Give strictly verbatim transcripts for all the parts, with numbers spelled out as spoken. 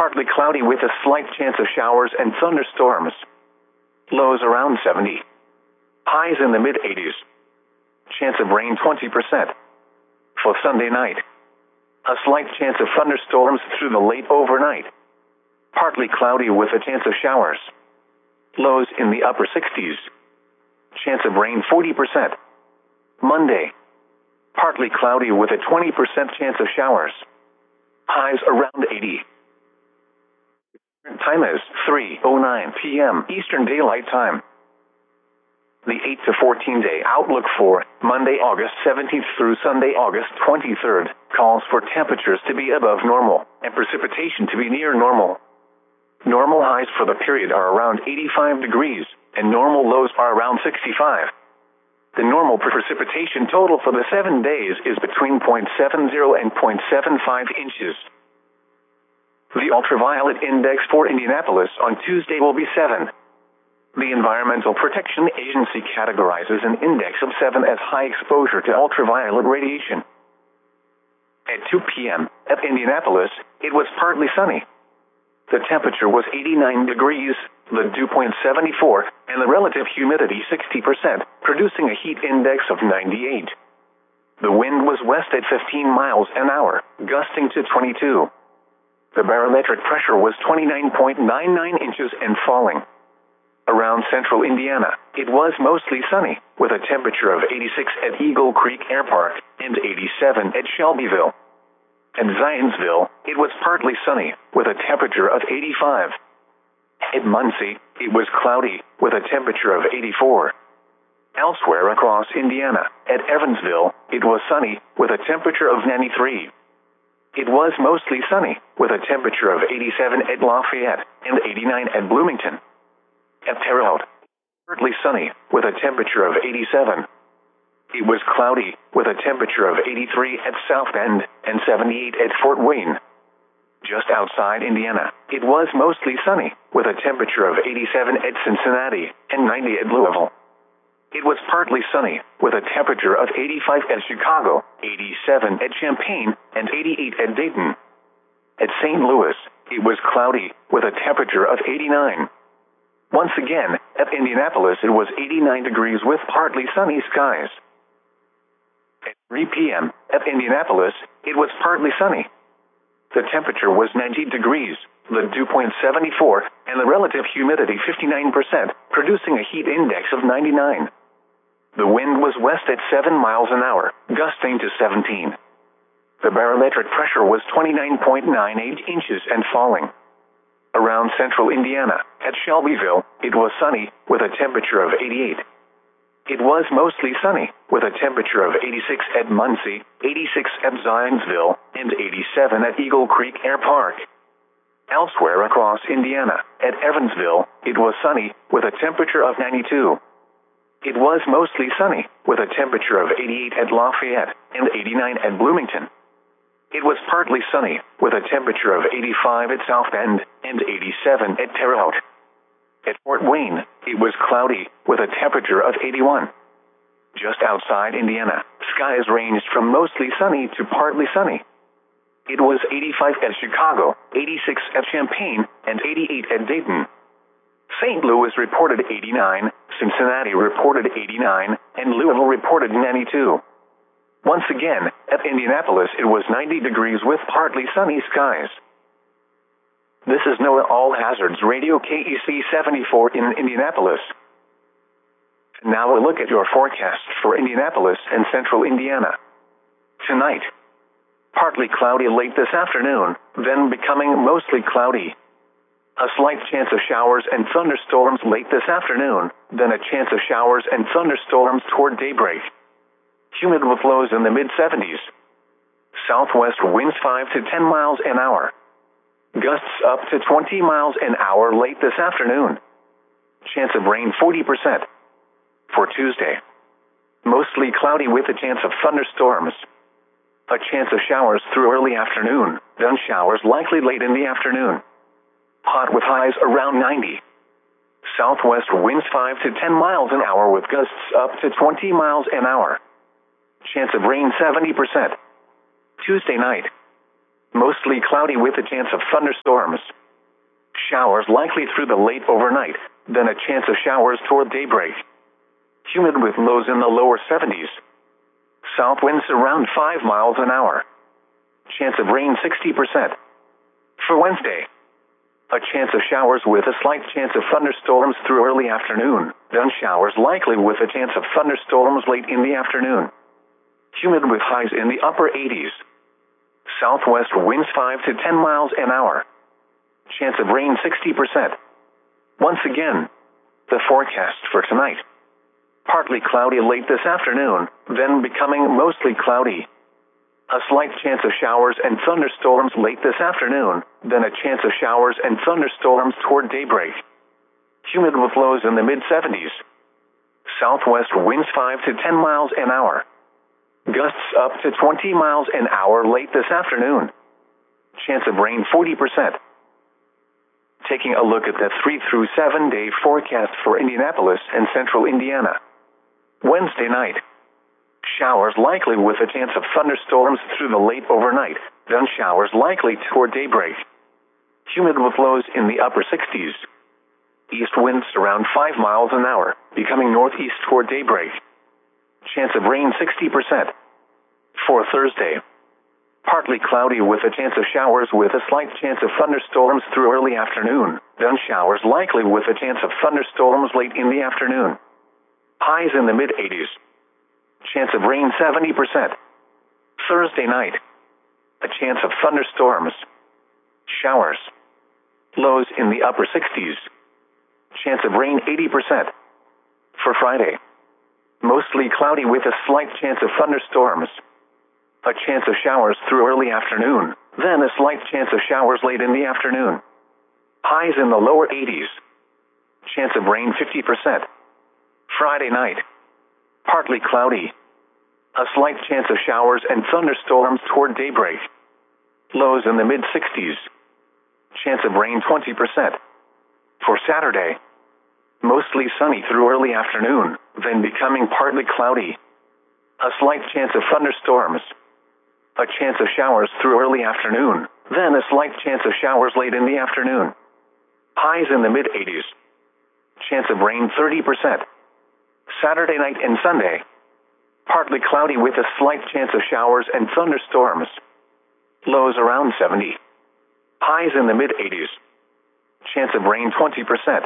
partly cloudy with a slight chance of showers and thunderstorms. Lows around seventy. Highs in the mid eighties. Chance of rain twenty percent. For Sunday night, a slight chance of thunderstorms through the late overnight. Partly cloudy with a chance of showers. Lows in the upper sixties. Chance of rain forty percent. Monday, partly cloudy with a twenty percent chance of showers. Highs around eighty. Time is three oh nine p m Eastern Daylight Time. The eight to fourteen day outlook for Monday, August seventeenth through Sunday, August twenty-third, calls for temperatures to be above normal and precipitation to be near normal. Normal highs for the period are around eighty-five degrees, and normal lows are around sixty-five. The normal precipitation total for the seven days is between zero point seven zero and zero point seven five inches. The ultraviolet index for Indianapolis on Tuesday will be seven. The Environmental Protection Agency categorizes an index of seven as high exposure to ultraviolet radiation. At two p m at Indianapolis, it was partly sunny. The temperature was eighty-nine degrees, the dew point seventy-four, and the relative humidity sixty percent, producing a heat index of ninety-eight. The wind was west at fifteen miles an hour, gusting to twenty-two. The barometric pressure was twenty-nine point nine nine inches and falling. Around central Indiana, it was mostly sunny, with a temperature of eighty-six at Eagle Creek Air Park and eighty-seven at Shelbyville. At Zionsville, it was partly sunny, with a temperature of eighty-five. At Muncie, it was cloudy, with a temperature of eighty-four. Elsewhere across Indiana, at Evansville, it was sunny, with a temperature of ninety-three. It was mostly sunny, with a temperature of eighty-seven at Lafayette and eighty-nine at Bloomington. At Terre Haute, partly sunny, with a temperature of eighty-seven. It was cloudy, with a temperature of eighty-three at South Bend and seventy-eight at Fort Wayne. Just outside Indiana, it was mostly sunny, with a temperature of eighty-seven at Cincinnati and ninety at Louisville. It was partly sunny, with a temperature of eighty-five at Chicago, eighty-seven at Champaign, and eighty-eight at Dayton. At Saint Louis, it was cloudy, with a temperature of eighty-nine. Once again, at Indianapolis it was eighty-nine degrees with partly sunny skies. At three p m at Indianapolis, it was partly sunny. The temperature was ninety degrees, the dew point seventy-four, and the relative humidity fifty-nine percent, producing a heat index of ninety-nine. The wind was west at seven miles an hour, gusting to seventeen. The barometric pressure was twenty-nine point nine eight inches and falling. Around central Indiana, at Shelbyville, it was sunny, with a temperature of eighty-eight. It was mostly sunny, with a temperature of eighty-six at Muncie, eighty-six at Zionsville, and eighty-seven at Eagle Creek Air Park. Elsewhere across Indiana, at Evansville, it was sunny, with a temperature of ninety-two. It was mostly sunny, with a temperature of eighty-eight at Lafayette and eighty-nine at Bloomington. It was partly sunny, with a temperature of eighty-five at South Bend and eighty-seven at Terre Haute. At Fort Wayne, it was cloudy, with a temperature of eighty-one. Just outside Indiana, skies ranged from mostly sunny to partly sunny. It was eighty-five at Chicago, eighty-six at Champaign, and eighty-eight at Dayton. Saint Louis reported eighty-nine, Cincinnati reported eighty-nine, and Louisville reported ninety-two. Once again, at Indianapolis it was ninety degrees with partly sunny skies. This is NOAA All Hazards Radio K E C seventy-four in Indianapolis. Now a look at your forecast for Indianapolis and central Indiana. Tonight, partly cloudy late this afternoon, then becoming mostly cloudy. A slight chance of showers and thunderstorms late this afternoon, then a chance of showers and thunderstorms toward daybreak. Humid with lows in the mid seventies. Southwest winds five to ten miles an hour. Gusts up to twenty miles an hour late this afternoon. Chance of rain forty percent. For Tuesday, mostly cloudy with a chance of thunderstorms. A chance of showers through early afternoon, then showers likely late in the afternoon. Hot with highs around ninety. Southwest winds five to ten miles an hour with gusts up to twenty miles an hour. Chance of rain seventy percent. Tuesday night, Mostly cloudy with a chance of thunderstorms. Showers likely through the late overnight, then a chance of showers toward daybreak. Humid with lows in the lower seventies. South winds around five miles an hour. Chance of rain sixty percent. For Wednesday, a chance of showers with a slight chance of thunderstorms through early afternoon, then showers likely with a chance of thunderstorms late in the afternoon. Humid with highs in the upper eighties. Southwest winds five to ten miles an hour. Chance of rain sixty percent. Once again, the forecast for tonight. Partly cloudy late this afternoon, then becoming mostly cloudy. A slight chance of showers and thunderstorms late this afternoon, then a chance of showers and thunderstorms toward daybreak. Humid with lows in the mid seventies. Southwest winds five to ten miles an hour. Gusts up to twenty miles an hour late this afternoon. Chance of rain forty percent. Taking a look at the three through seven day forecast for Indianapolis and central Indiana. Wednesday night. Showers likely with a chance of thunderstorms through the late overnight, then showers likely toward daybreak. Humid with lows in the upper sixties. East winds around five miles an hour, becoming northeast toward daybreak. Chance of rain sixty percent. For Thursday, partly cloudy with a chance of showers with a slight chance of thunderstorms through early afternoon, then showers likely with a chance of thunderstorms late in the afternoon. Highs in the mid eighties. Chance of rain seventy percent. Thursday night, a chance of thunderstorms. Showers. Lows in the upper sixties. Chance of rain eighty percent. For Friday, mostly cloudy with a slight chance of thunderstorms. A chance of showers through early afternoon, then a slight chance of showers late in the afternoon. Highs in the lower eighties. Chance of rain fifty percent. Friday night, partly cloudy. A slight chance of showers and thunderstorms toward daybreak. Lows in the mid sixties. Chance of rain twenty percent. For Saturday, mostly sunny through early afternoon, then becoming partly cloudy. A slight chance of thunderstorms. A chance of showers through early afternoon, then a slight chance of showers late in the afternoon. Highs in the mid eighties. Chance of rain thirty percent. Saturday night and Sunday, partly cloudy with a slight chance of showers and thunderstorms. Lows around seventy. Highs in the mid eighties. Chance of rain twenty percent.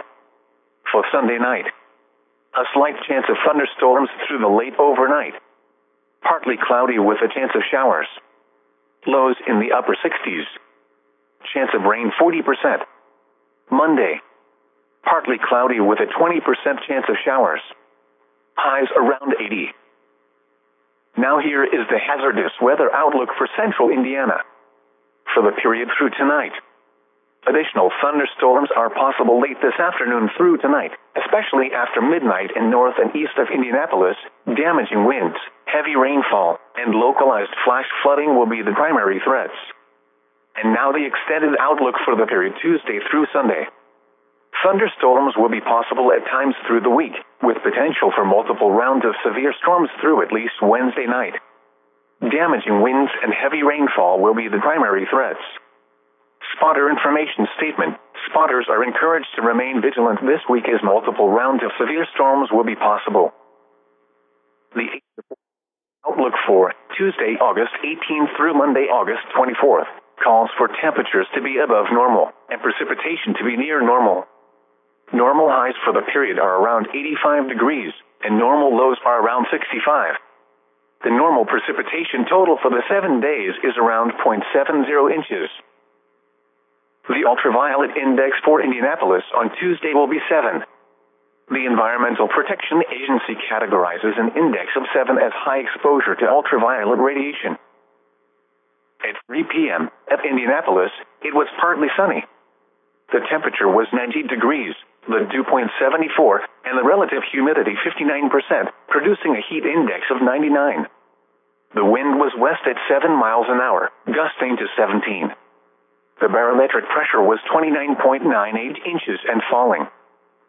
For Sunday night, a slight chance of thunderstorms through the late overnight. Partly cloudy with a chance of showers. Lows in the upper sixties. Chance of rain forty percent. Monday, partly cloudy with a twenty percent chance of showers. Highs around eighty. Now here is the hazardous weather outlook for central Indiana. For the period through tonight, additional thunderstorms are possible late this afternoon through tonight, especially after midnight in north and east of Indianapolis. Damaging winds, heavy rainfall, and localized flash flooding will be the primary threats. And now the extended outlook for the period Tuesday through Sunday. Thunderstorms will be possible at times through the week, with potential for multiple rounds of severe storms through at least Wednesday night. Damaging winds and heavy rainfall will be the primary threats. Spotter information statement. Spotters are encouraged to remain vigilant this week as multiple rounds of severe storms will be possible. The outlook for Tuesday, August eighteenth through Monday, August twenty-fourth, calls for temperatures to be above normal and precipitation to be near normal. Normal highs for the period are around eighty-five degrees, and normal lows are around sixty-five. The normal precipitation total for the seven days is around zero point seven zero inches. The ultraviolet index for Indianapolis on Tuesday will be seven. The Environmental Protection Agency categorizes an index of seven as high exposure to ultraviolet radiation. At three p.m. at Indianapolis, it was partly sunny. The temperature was ninety degrees, the dew point seventy-four, and the relative humidity fifty-nine percent, producing a heat index of ninety-nine. The wind was west at seven miles an hour, gusting to seventeen. The barometric pressure was twenty-nine point nine eight inches and falling.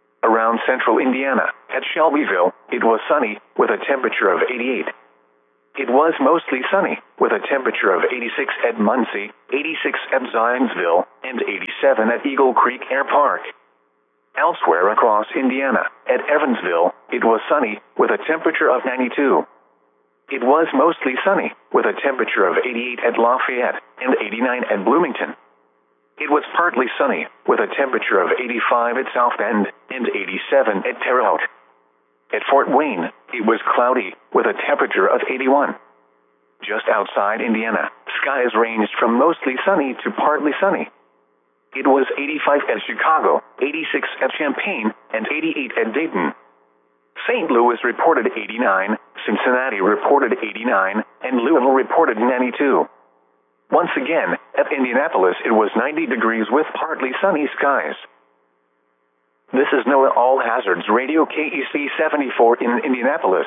Around central Indiana, at Shelbyville, it was sunny, with a temperature of eighty-eight. It was mostly sunny, with a temperature of eighty-six at Muncie, eighty-six at Zionsville, and eighty-seven at Eagle Creek Air Park. Elsewhere across Indiana, at Evansville, it was sunny, with a temperature of ninety-two. It was mostly sunny, with a temperature of eighty-eight at Lafayette, and eighty-nine at Bloomington. It was partly sunny, with a temperature of eighty-five at South Bend, and eighty-seven at Terre Haute. At Fort Wayne, it was cloudy, with a temperature of eighty-one. Just outside Indiana, skies ranged from mostly sunny to partly sunny. It was eighty-five at Chicago, eighty-six at Champaign, and eighty-eight at Dayton. Saint Louis reported eighty-nine, Cincinnati reported eighty-nine, and Louisville reported ninety-two. Once again, at Indianapolis it was ninety degrees with partly sunny skies. This is NOAA All Hazards Radio K E C seventy-four in Indianapolis.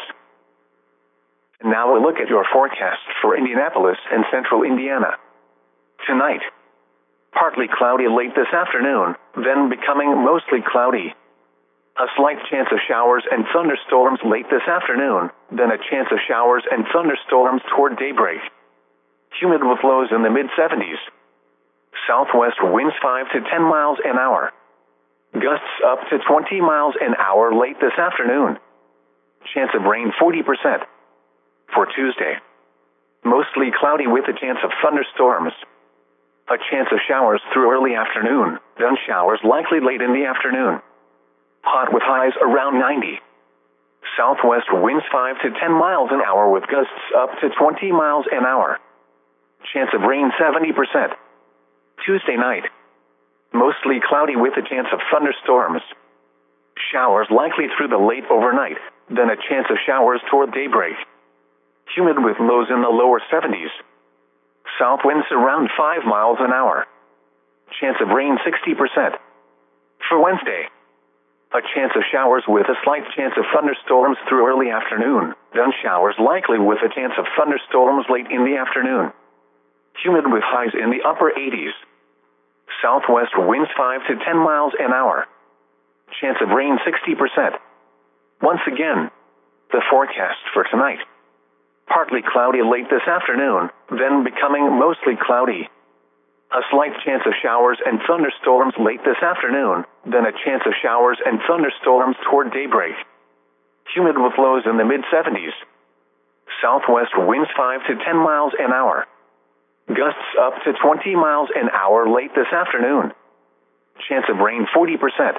And now we'll look at your forecast for Indianapolis and central Indiana. Tonight, partly cloudy late this afternoon, then becoming mostly cloudy. A slight chance of showers and thunderstorms late this afternoon, then a chance of showers and thunderstorms toward daybreak. Humid with lows in the mid seventies. Southwest winds five to ten miles an hour. Gusts up to twenty miles an hour late this afternoon. Chance of rain forty percent. For Tuesday, mostly cloudy with a chance of thunderstorms. A chance of showers through early afternoon, then showers likely late in the afternoon. Hot with highs around ninety. Southwest winds five to ten miles an hour with gusts up to twenty miles an hour. Chance of rain seventy percent. Tuesday night, mostly cloudy with a chance of thunderstorms. Showers likely through the late overnight, then a chance of showers toward daybreak. Humid with lows in the lower seventies. South winds around five miles an hour. Chance of rain sixty percent. For Wednesday, a chance of showers with a slight chance of thunderstorms through early afternoon, then showers likely with a chance of thunderstorms late in the afternoon. Humid with highs in the upper eighties. Southwest winds five to ten miles an hour. Chance of rain sixty percent. Once again, the forecast for tonight. Partly cloudy late this afternoon, then becoming mostly cloudy. A slight chance of showers and thunderstorms late this afternoon, then a chance of showers and thunderstorms toward daybreak. Humid with lows in the mid seventies. Southwest winds five to ten miles an hour. Gusts up to twenty miles an hour late this afternoon. Chance of rain forty percent.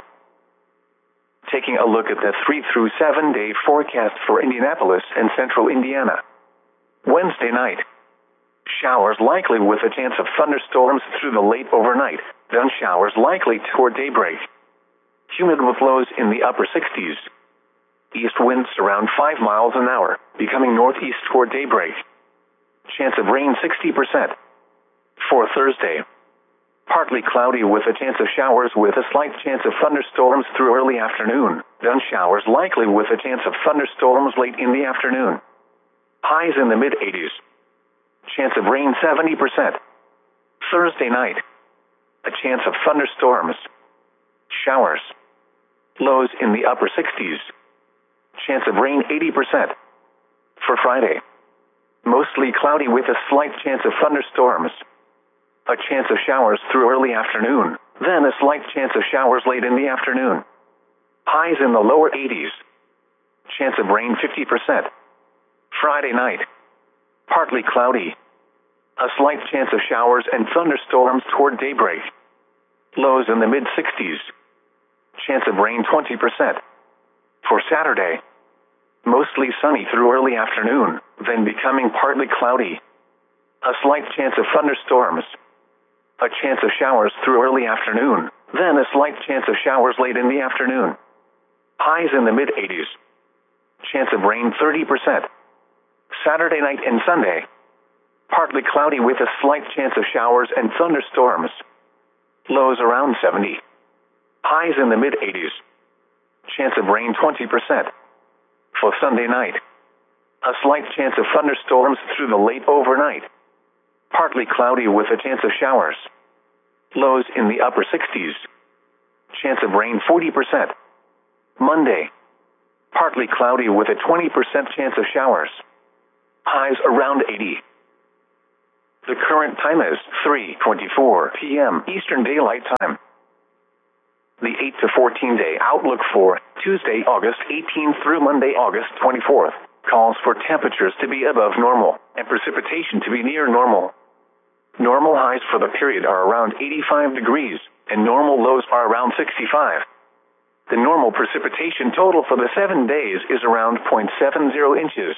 Taking a look at the three through seven day forecast for Indianapolis and central Indiana. Wednesday night, showers likely with a chance of thunderstorms through the late overnight, then showers likely toward daybreak. Humid with lows in the upper sixties. East winds around five miles an hour, becoming northeast toward daybreak. Chance of rain sixty percent. For Thursday, partly cloudy with a chance of showers with a slight chance of thunderstorms through early afternoon, then showers likely with a chance of thunderstorms late in the afternoon. Highs in the mid eighties. Chance of rain seventy percent. Thursday night, a chance of thunderstorms. Showers. Lows in the upper sixties. Chance of rain eighty percent. For Friday, mostly cloudy with a slight chance of thunderstorms. A chance of showers through early afternoon, then a slight chance of showers late in the afternoon. Highs in the lower eighties. Chance of rain fifty percent. Friday night, partly cloudy. A slight chance of showers and thunderstorms toward daybreak. Lows in the mid sixties. Chance of rain twenty percent. For Saturday, mostly sunny through early afternoon, then becoming partly cloudy. A slight chance of thunderstorms. A chance of showers through early afternoon, then a slight chance of showers late in the afternoon. Highs in the mid eighties. Chance of rain thirty percent. Saturday night and Sunday, partly cloudy with a slight chance of showers and thunderstorms. Lows around seventy. Highs in the mid eighties. Chance of rain twenty percent. For Sunday night, a slight chance of thunderstorms through the late overnight. Partly cloudy with a chance of showers. Lows in the upper sixties. Chance of rain forty percent. Monday, partly cloudy with a twenty percent chance of showers. Highs around eighty. The current time is three twenty-four p m Eastern Daylight Time. The eight to fourteen day outlook for Tuesday, August eighteenth through Monday, August twenty-fourth, calls for temperatures to be above normal and precipitation to be near normal. Normal highs for the period are around eighty-five degrees, and normal lows are around sixty-five. The normal precipitation total for the seven days is around zero point seven zero inches.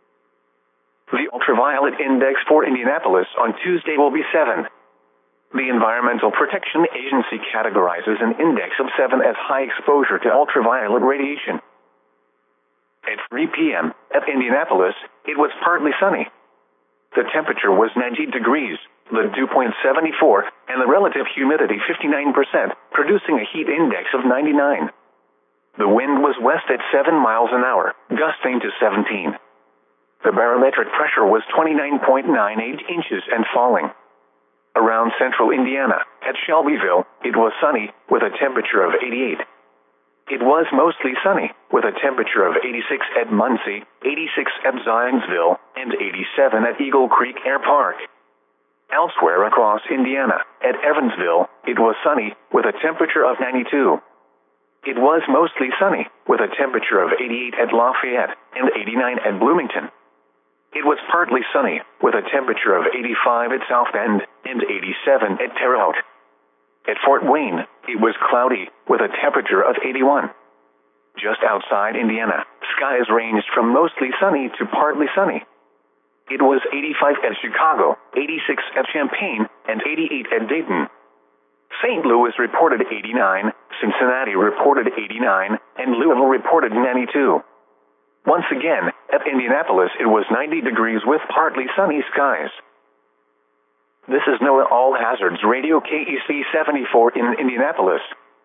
The ultraviolet index for Indianapolis on Tuesday will be seven. The Environmental Protection Agency categorizes an index of seven as high exposure to ultraviolet radiation. At three p m at Indianapolis, it was partly sunny. The temperature was ninety degrees, the dew point seventy-four, and the relative humidity fifty-nine percent, producing a heat index of ninety-nine. The wind was west at seven miles an hour, gusting to seventeen. The barometric pressure was twenty-nine point nine eight inches and falling. Around central Indiana, at Shelbyville, it was sunny, with a temperature of eighty-eight. It was mostly sunny, with a temperature of eighty-six at Muncie, eighty-six at Zionsville, and eighty-seven at Eagle Creek Air Park. Elsewhere across Indiana, at Evansville, it was sunny, with a temperature of ninety-two. It was mostly sunny, with a temperature of eighty-eight at Lafayette, and eighty-nine at Bloomington. It was partly sunny, with a temperature of eighty-five at South Bend, and eighty-seven at Terre Haute. At Fort Wayne, it was cloudy, with a temperature of eighty-one. Just outside Indiana, skies ranged from mostly sunny to partly sunny. It was eighty-five at Chicago, eighty-six at Champaign, and eighty-eight at Dayton. Saint Louis reported eighty-nine, Cincinnati reported eighty-nine, and Louisville reported ninety-two. Once again, at Indianapolis it was ninety degrees with partly sunny skies. This is NOAA All Hazards Radio K E C seventy-four in Indianapolis.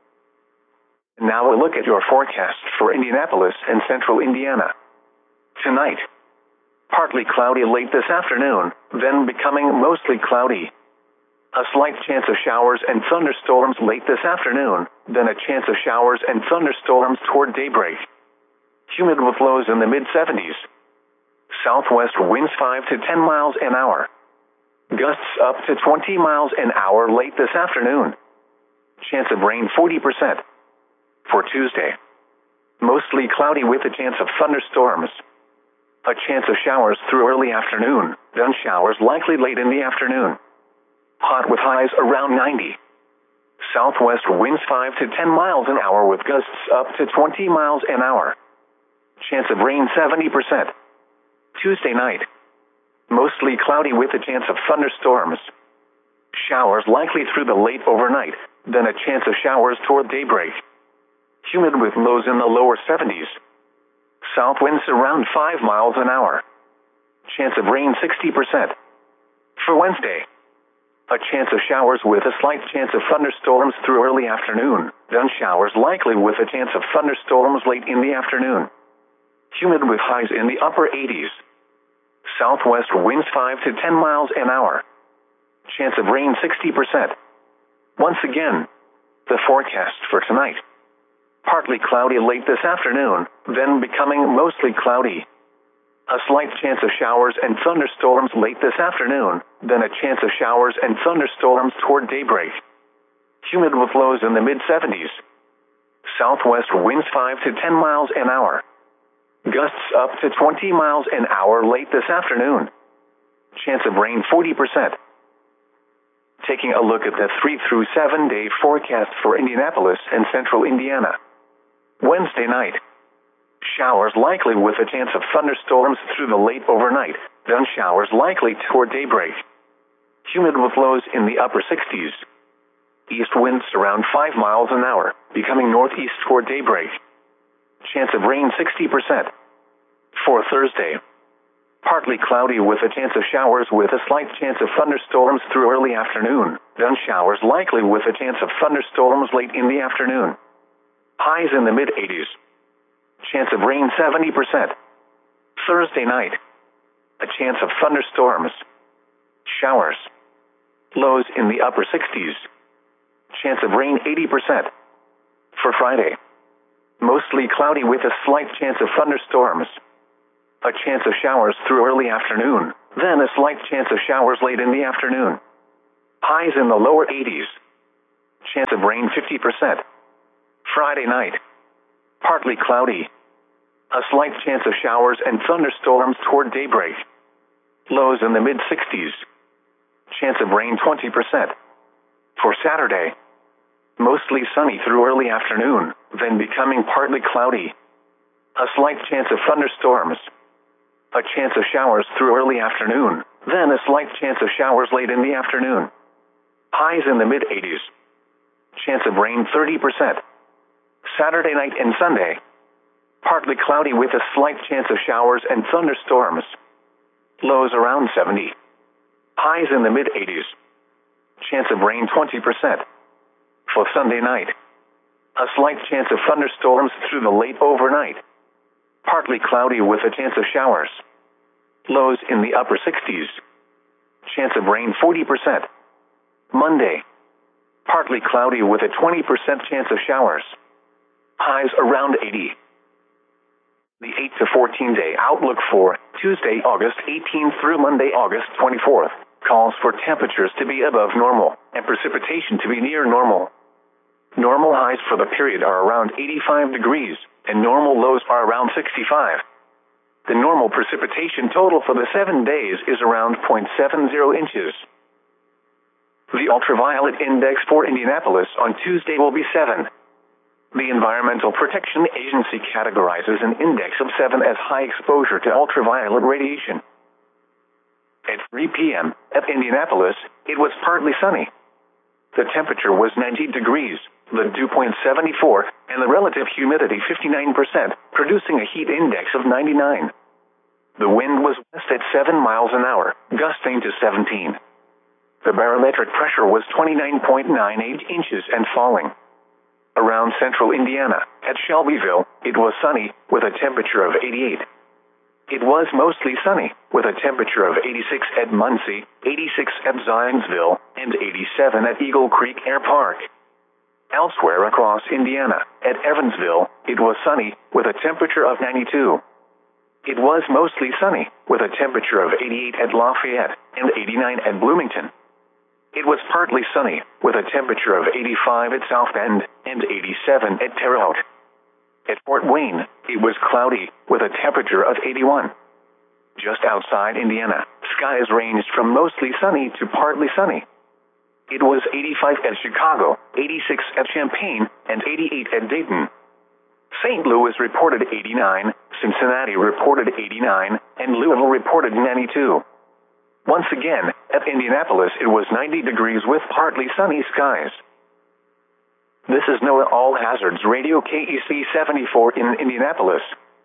Now a look at your forecast for Indianapolis and central Indiana. Tonight, partly cloudy late this afternoon, then becoming mostly cloudy. A slight chance of showers and thunderstorms late this afternoon, then a chance of showers and thunderstorms toward daybreak. Humid with lows in the mid seventies. Southwest winds five to ten miles an hour. Gusts up to twenty miles an hour late this afternoon. Chance of rain forty percent. For Tuesday, mostly cloudy with a chance of thunderstorms. A chance of showers through early afternoon, then showers likely late in the afternoon. Hot with highs around ninety. Southwest winds five to ten miles an hour with gusts up to twenty miles an hour. Chance of rain seventy percent. Tuesday night, mostly cloudy with a chance of thunderstorms. Showers likely through the late overnight, then a chance of showers toward daybreak. Humid with lows in the lower seventies. South winds around five miles an hour. Chance of rain sixty percent. For Wednesday, a chance of showers with a slight chance of thunderstorms through early afternoon, then showers likely with a chance of thunderstorms late in the afternoon. Humid with highs in the upper eighties. Southwest winds five to ten miles an hour. Chance of rain sixty percent. Once again, the forecast for tonight. Partly cloudy late this afternoon, then becoming mostly cloudy. A slight chance of showers and thunderstorms late this afternoon, then a chance of showers and thunderstorms toward daybreak. Humid with lows in the mid seventies. Southwest winds five to ten miles an hour. Gusts up to twenty miles an hour late this afternoon. Chance of rain forty percent. Taking a look at the three through seven day forecast for Indianapolis and central Indiana. Wednesday night, showers likely with a chance of thunderstorms through the late overnight, then showers likely toward daybreak. Humid with lows in the upper sixties. East winds around five miles an hour, becoming northeast toward daybreak. Chance of rain sixty percent. For Thursday, partly cloudy with a chance of showers with a slight chance of thunderstorms through early afternoon, then showers likely with a chance of thunderstorms late in the afternoon. Highs in the mid eighties. Chance of rain seventy percent. Thursday night, a chance of thunderstorms. Showers. Lows in the upper sixties. Chance of rain eighty percent. For Friday, mostly cloudy with a slight chance of thunderstorms. A chance of showers through early afternoon, then a slight chance of showers late in the afternoon. Highs in the lower eighties. Chance of rain fifty percent. Friday night. Partly cloudy. A slight chance of showers and thunderstorms toward daybreak. Lows in the mid-sixties. Chance of rain twenty percent. For Saturday. Mostly sunny through early afternoon, then becoming partly cloudy. A slight chance of thunderstorms. A chance of showers through early afternoon, then a slight chance of showers late in the afternoon. Highs in the mid-eighties. Chance of rain thirty percent. Saturday night and Sunday. Partly cloudy with a slight chance of showers and thunderstorms. Lows around seventy. Highs in the mid-eighties. Chance of rain twenty percent. For Sunday night. A slight chance of thunderstorms through the late overnight. Partly cloudy with a chance of showers. Lows in the upper sixties. Chance of rain forty percent. Monday. Partly cloudy with a twenty percent chance of showers. Highs around eighty. The eight to fourteen day outlook for Tuesday, August eighteenth through Monday, August twenty-fourth, calls for temperatures to be above normal and precipitation to be near normal. Normal highs for the period are around eighty-five degrees, and normal lows are around sixty-five. The normal precipitation total for the seven days is around zero point seven zero inches. The ultraviolet index for Indianapolis on Tuesday will be seven. The Environmental Protection Agency categorizes an index of seven as high exposure to ultraviolet radiation. At three p m at Indianapolis, it was partly sunny. The temperature was ninety degrees, the dew point seventy-four, and the relative humidity fifty-nine percent, producing a heat index of ninety-nine. The wind was west at seven miles an hour, gusting to seventeen. The barometric pressure was twenty-nine point nine eight inches and falling. Around central Indiana, at Shelbyville, it was sunny, with a temperature of eighty-eight. It was mostly sunny, with a temperature of eighty-six at Muncie, eighty-six at Zionsville, and eighty-seven at Eagle Creek Air Park. Elsewhere across Indiana, at Evansville, it was sunny, with a temperature of ninety-two. It was mostly sunny, with a temperature of eighty-eight at Lafayette, and eighty-nine at Bloomington. It was partly sunny, with a temperature of eighty-five at South Bend, and eighty-seven at Terre Haute. At Fort Wayne, it was cloudy, with a temperature of eighty-one. Just outside Indiana, skies ranged from mostly sunny to partly sunny. It was eighty-five at Chicago, eighty-six at Champaign, and eighty-eight at Dayton. Saint Louis reported eighty-nine, Cincinnati reported eighty-nine, and Louisville reported ninety-two. Once again, at Indianapolis it was ninety degrees with partly sunny skies. This is NOAA All Hazards Radio K E C seventy-four in Indianapolis.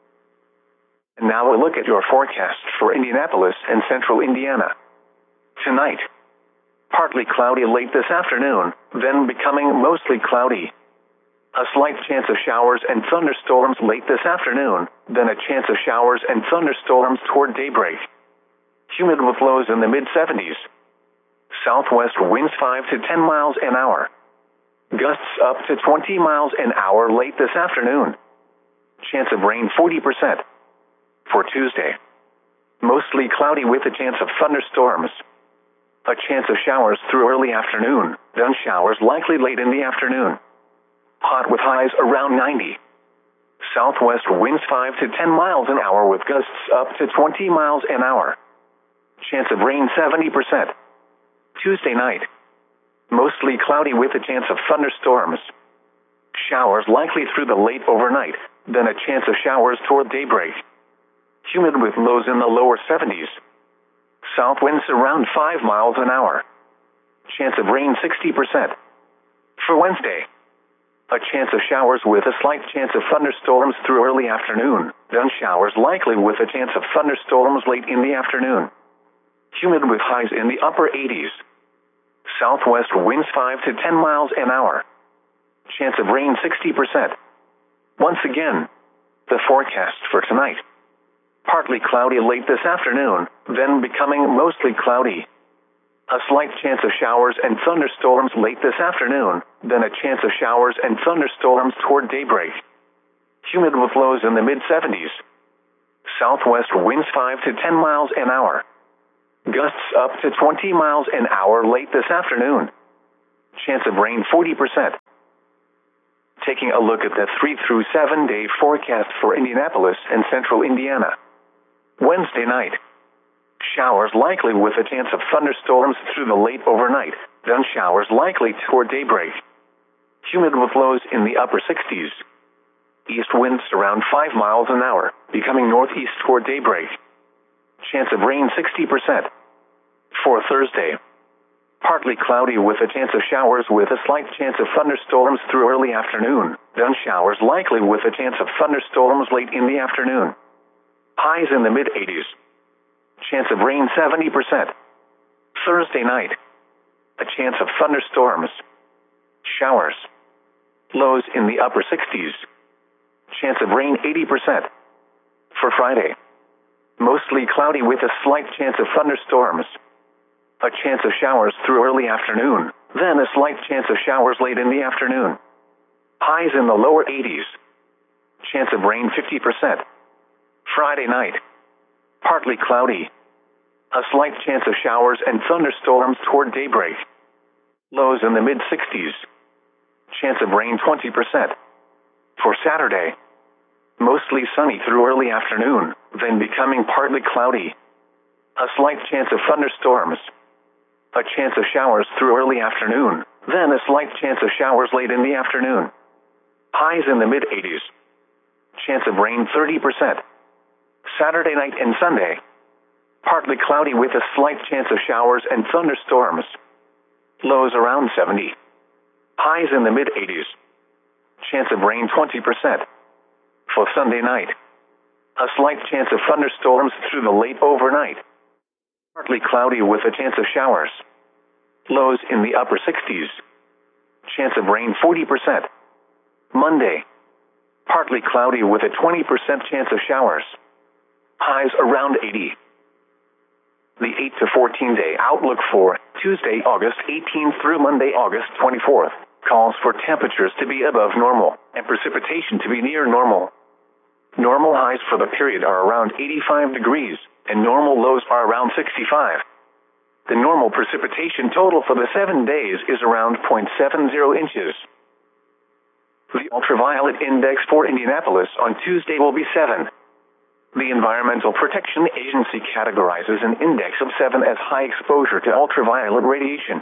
And now we'll look at your forecast for Indianapolis and central Indiana. Tonight, partly cloudy late this afternoon, then becoming mostly cloudy. A slight chance of showers and thunderstorms late this afternoon, then a chance of showers and thunderstorms toward daybreak. Humid with lows in the mid-seventies. Southwest winds five to ten miles an hour. Gusts up to twenty miles an hour late this afternoon. Chance of rain forty percent. For Tuesday, mostly cloudy with a chance of thunderstorms. A chance of showers through early afternoon, then showers likely late in the afternoon. Hot with highs around ninety. Southwest winds five to ten miles an hour with gusts up to twenty miles an hour. Chance of rain seventy percent. Tuesday night, mostly cloudy with a chance of thunderstorms. Showers likely through the late overnight, then a chance of showers toward daybreak. Humid with lows in the lower seventies. South winds around five miles an hour. Chance of rain sixty percent. For Wednesday, a chance of showers with a slight chance of thunderstorms through early afternoon, then showers likely with a chance of thunderstorms late in the afternoon. Humid with highs in the upper eighties. Southwest winds five to ten miles an hour. Chance of rain sixty percent. Once again, the forecast for tonight. Partly cloudy late this afternoon, then becoming mostly cloudy. A slight chance of showers and thunderstorms late this afternoon, then a chance of showers and thunderstorms toward daybreak. Humid with lows in the mid-seventies. Southwest winds five to ten miles an hour. Gusts up to twenty miles an hour late this afternoon. Chance of rain forty percent. Taking a look at the three through seven day forecast for Indianapolis and central Indiana. Wednesday night. Showers likely with a chance of thunderstorms through the late overnight, then showers likely toward daybreak. Humid with lows in the upper sixties. East winds around five miles an hour, becoming northeast toward daybreak. Chance of rain sixty percent. For Thursday. Partly cloudy with a chance of showers with a slight chance of thunderstorms through early afternoon, then showers likely with a chance of thunderstorms late in the afternoon. Highs in the mid eighties. Chance of rain seventy percent. Thursday night. A chance of thunderstorms. Showers. Lows in the upper sixties. Chance of rain eighty percent. For Friday. Mostly cloudy with a slight chance of thunderstorms. A chance of showers through early afternoon, then a slight chance of showers late in the afternoon. Highs in the lower eighties. Chance of rain fifty percent. Friday night. Partly cloudy. A slight chance of showers and thunderstorms toward daybreak. Lows in the mid sixties. Chance of rain twenty percent. For Saturday. Mostly sunny through early afternoon, then becoming partly cloudy. A slight chance of thunderstorms. A chance of showers through early afternoon, then a slight chance of showers late in the afternoon. Highs in the mid eighties. Chance of rain thirty percent. Saturday night and Sunday. Partly cloudy with a slight chance of showers and thunderstorms. Lows around seventy. Highs in the mid eighties. Chance of rain twenty percent. For Sunday night. A slight chance of thunderstorms through the late overnight. Partly cloudy with a chance of showers. Lows in the upper sixties. Chance of rain forty percent. Monday. Partly cloudy with a twenty percent chance of showers. Highs around eighty. The eight to fourteen day outlook for Tuesday, August eighteenth through Monday, August twenty-fourth, calls for temperatures to be above normal and precipitation to be near normal. Normal highs for the period are around eighty-five degrees, and normal lows are around sixty-five. The normal precipitation total for the seven days is around zero point seven zero inches. The ultraviolet index for Indianapolis on Tuesday will be seven. The Environmental Protection Agency categorizes an index of seven as high exposure to ultraviolet radiation.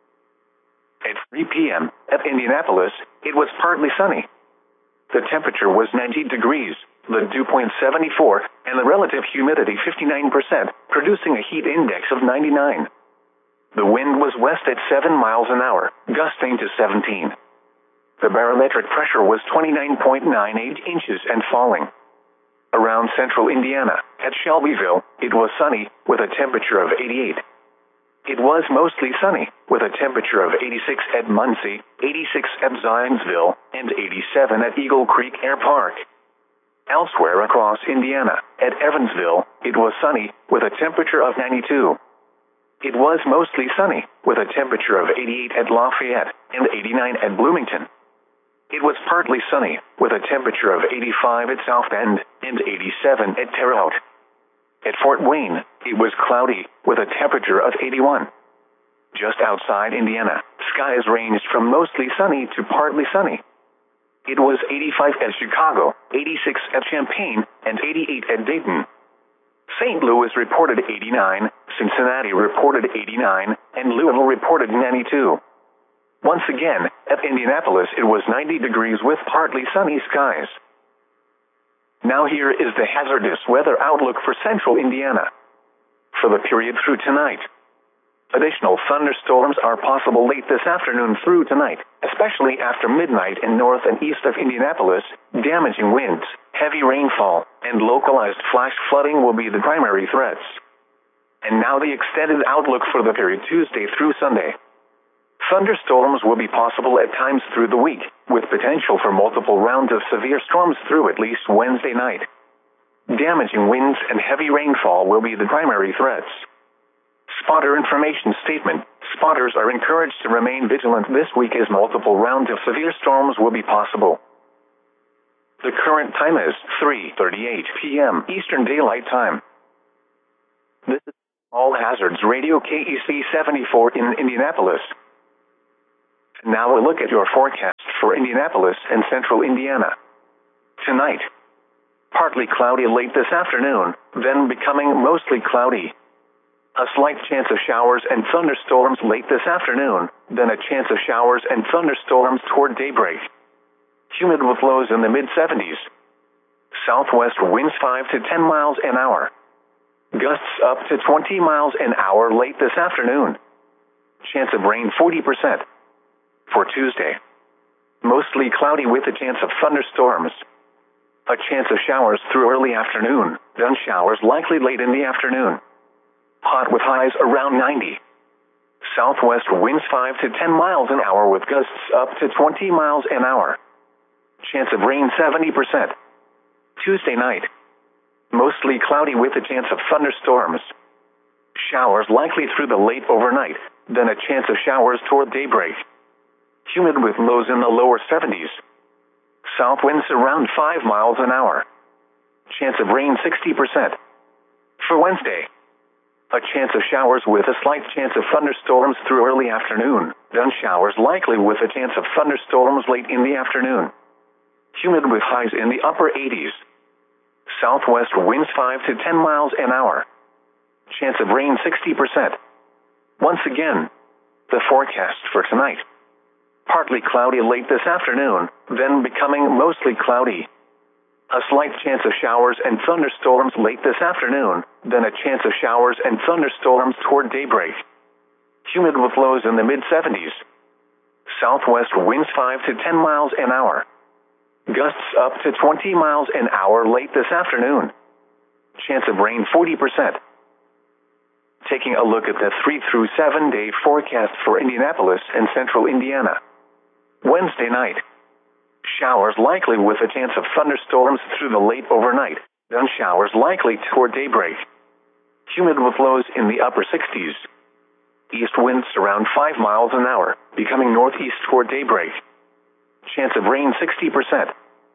At three p m at Indianapolis, it was partly sunny. The temperature was ninety degrees, the dew point seventy-four, and the relative humidity fifty-nine percent, producing a heat index of ninety-nine. The wind was west at seven miles an hour, gusting to seventeen. The barometric pressure was twenty-nine point nine eight inches and falling. Around central Indiana, at Shelbyville, it was sunny, with a temperature of eighty-eight. It was mostly sunny, with a temperature of eighty-six at Muncie, eighty-six at Zionsville, and eighty-seven at Eagle Creek Air Park. Elsewhere across Indiana, at Evansville, it was sunny, with a temperature of ninety-two. It was mostly sunny, with a temperature of eighty-eight at Lafayette, and eighty-nine at Bloomington. It was partly sunny, with a temperature of eighty-five at South Bend, and eighty-seven at Terre Haute. At Fort Wayne, it was cloudy, with a temperature of eighty-one. Just outside Indiana, skies ranged from mostly sunny to partly sunny. It was eighty-five at Chicago, eighty-six at Champaign, and eighty-eight at Dayton. Saint Louis reported eighty-nine, Cincinnati reported eighty-nine, and Louisville reported ninety-two. Once again, at Indianapolis it was ninety degrees with partly sunny skies. Now here is the hazardous weather outlook for central Indiana. For the period through tonight. Additional thunderstorms are possible late this afternoon through tonight, especially after midnight in north and east of Indianapolis. Damaging winds, heavy rainfall, and localized flash flooding will be the primary threats. And now the extended outlook for the period Tuesday through Sunday. Thunderstorms will be possible at times through the week, with potential for multiple rounds of severe storms through at least Wednesday night. Damaging winds and heavy rainfall will be the primary threats. Spotter information statement. Spotters are encouraged to remain vigilant this week as multiple rounds of severe storms will be possible. The current time is three thirty-eight p m Eastern Daylight Time. This is All Hazards Radio K E C seventy-four in Indianapolis. Now a look at your forecast for Indianapolis and central Indiana. Tonight, partly cloudy late this afternoon, then becoming mostly cloudy. A slight chance of showers and thunderstorms late this afternoon, then a chance of showers and thunderstorms toward daybreak. Humid with lows in the mid seventies. Southwest winds five to ten miles an hour. Gusts up to twenty miles an hour late this afternoon. Chance of rain forty percent. For Tuesday, mostly cloudy with a chance of thunderstorms. A chance of showers through early afternoon, then showers likely late in the afternoon. Hot with highs around ninety. Southwest winds five to ten miles an hour with gusts up to twenty miles an hour. Chance of rain seventy percent. Tuesday night, mostly cloudy with a chance of thunderstorms. Showers likely through the late overnight, then a chance of showers toward daybreak. Humid with lows in the lower seventies. South winds around five miles an hour. Chance of rain sixty percent. For Wednesday, a chance of showers with a slight chance of thunderstorms through early afternoon, then showers likely with a chance of thunderstorms late in the afternoon. Humid with highs in the upper eighties. Southwest winds five to ten miles an hour. Chance of rain sixty percent. Once again, the forecast for tonight. Partly cloudy late this afternoon, then becoming mostly cloudy. A slight chance of showers and thunderstorms late this afternoon, then a chance of showers and thunderstorms toward daybreak. Humid with lows in the mid seventies. Southwest winds five to ten miles an hour. Gusts up to twenty miles an hour late this afternoon. Chance of rain forty percent. Taking a look at the three through seven day forecast for Indianapolis and central Indiana. Wednesday night, showers likely with a chance of thunderstorms through the late overnight, then showers likely toward daybreak. Humid with lows in the upper sixties. East winds around five miles an hour, becoming northeast toward daybreak. Chance of rain sixty percent.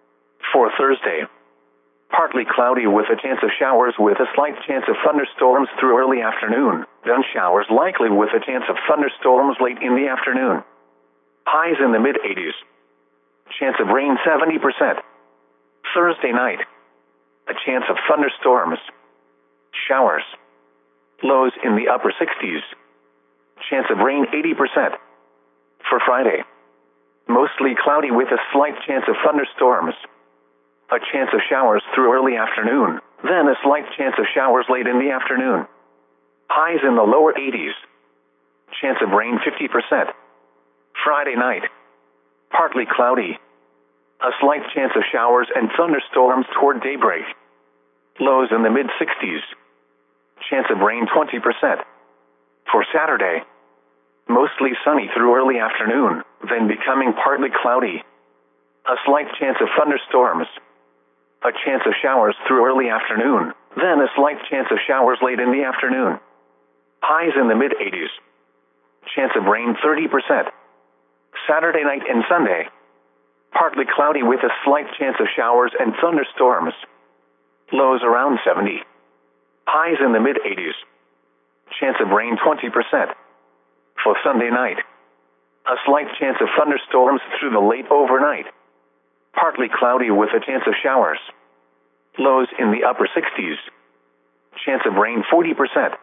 For Thursday, partly cloudy with a chance of showers with a slight chance of thunderstorms through early afternoon, then showers likely with a chance of thunderstorms late in the afternoon. Highs in the mid eighties. Chance of rain seventy percent. Thursday night, a chance of thunderstorms. Showers. Lows in the upper sixties. Chance of rain eighty percent. For Friday, mostly cloudy with a slight chance of thunderstorms. A chance of showers through early afternoon, then a slight chance of showers late in the afternoon. Highs in the lower eighties. Chance of rain fifty percent. Friday night, partly cloudy. A slight chance of showers and thunderstorms toward daybreak. Lows in the mid sixties. Chance of rain twenty percent. For Saturday, mostly sunny through early afternoon, then becoming partly cloudy. A slight chance of thunderstorms. A chance of showers through early afternoon, then a slight chance of showers late in the afternoon. Highs in the mid eighties. Chance of rain thirty percent. Saturday night and Sunday, partly cloudy with a slight chance of showers and thunderstorms. Lows around seventy. Highs in the mid eighties. Chance of rain twenty percent. For Sunday night, a slight chance of thunderstorms through the late overnight. Partly cloudy with a chance of showers. Lows in the upper sixties. Chance of rain forty percent.